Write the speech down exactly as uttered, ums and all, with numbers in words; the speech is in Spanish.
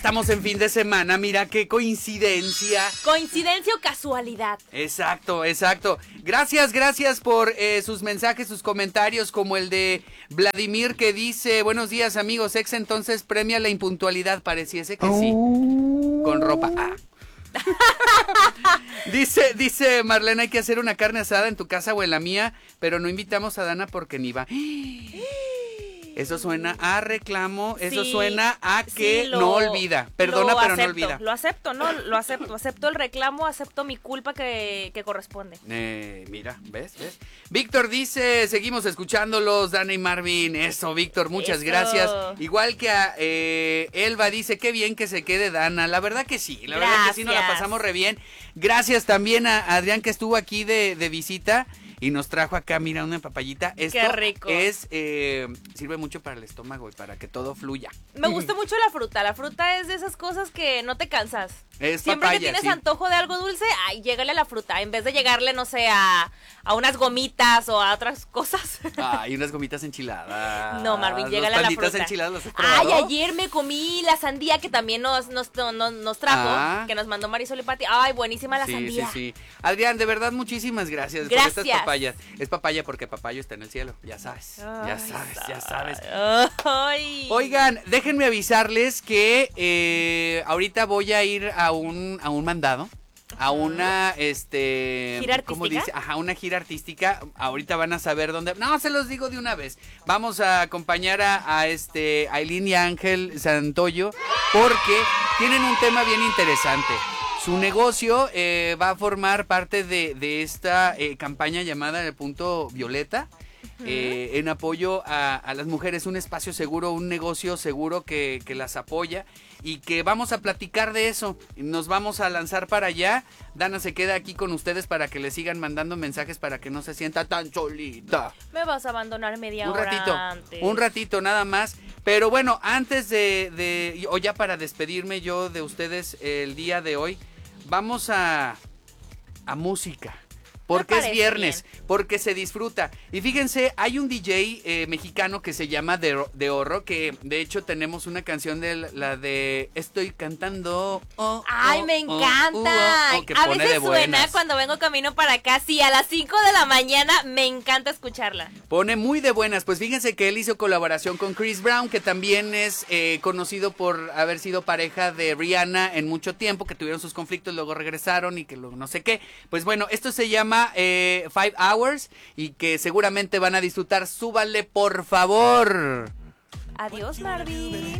Estamos en fin de semana, mira qué coincidencia. Coincidencia o casualidad. Exacto, exacto. Gracias, gracias por eh, sus mensajes, sus comentarios, como el de Vladimir que dice, buenos días amigos, ex entonces premia la impuntualidad, pareciese que sí, con ropa. Ah. dice, dice Marlene, hay que hacer una carne asada en tu casa o en la mía, pero no invitamos a Dana porque ni va. Eso suena a reclamo, eso sí, suena a que sí, lo, no olvida, perdona pero acepto, no olvida. Lo acepto, no, lo acepto, acepto el reclamo, acepto mi culpa que, que corresponde. Eh, mira, ¿ves? ¿ves? Víctor dice, seguimos escuchándolos, Dana y Marvin, eso Víctor, muchas eso. Gracias. Igual que a eh, Elba dice, qué bien que se quede Dana, la verdad que sí, la gracias. verdad que sí nos la pasamos re bien. Gracias también a Adrián que estuvo aquí de, de visita. Y nos trajo acá, mira, una papayita. Esto Qué rico. es, eh, sirve mucho para el estómago y para que todo fluya. Me gusta mucho la fruta. La fruta es de esas cosas que no te cansas. Es Siempre papaya, que tienes sí. antojo de algo dulce, ay, llégale a la fruta. En vez de llegarle, no sé, a, a unas gomitas o a otras cosas. Ay, unas gomitas enchiladas. No, Marvin, llégale a la fruta. Enchiladas, ¿las has probado? Ay, ayer me comí la sandía que también nos, nos, nos, nos trajo, ah. que nos mandó Marisol y Pati. Ay, buenísima la sí, sandía. Sí, sí, Adrián, de verdad, muchísimas gracias, gracias por estas papayas. Es papaya porque papayo está en el cielo, ya sabes, ay, ya sabes, ya sabes. Ay. Oigan, déjenme avisarles que eh, ahorita voy a ir a un, a un mandado. A una, este... ¿Gira artística? ¿Cómo dice? Ajá, una gira artística. Ahorita van a saber dónde... No, se los digo de una vez. Vamos a acompañar a, a este Ailín y Ángel Santoyo porque tienen un tema bien interesante. Su negocio eh, va a formar parte de, de esta eh, campaña llamada El Punto Violeta. Eh, en apoyo a, a las mujeres, un espacio seguro, un negocio seguro que, que las apoya y que vamos a platicar de eso. Nos vamos a lanzar para allá. Dana se queda aquí con ustedes para que le sigan mandando mensajes para que no se sienta tan solita. Me vas a abandonar media un hora ratito, antes. Un ratito nada más. Pero bueno, antes de, de, o ya para despedirme yo de ustedes el día de hoy, vamos a, a música. Porque es viernes, bien. Porque se disfruta. Y fíjense, hay un D J eh, mexicano que se llama De, de Horro, que de hecho tenemos una canción de la de Estoy cantando. Oh, ¡Ay, oh, me encanta! Oh, oh, oh, que a pone veces de buenas. Suena cuando vengo camino para acá. Sí, a las cinco de la mañana me encanta escucharla. Pone muy de buenas. Pues fíjense que él hizo colaboración con Chris Brown, que también es eh, conocido por haber sido pareja de Rihanna en mucho tiempo, que tuvieron sus conflictos, luego regresaron y que luego no sé qué. Pues bueno, esto se llama Eh, Five Hours y que seguramente van a disfrutar. Súbanle, por favor. Adiós, Marvin.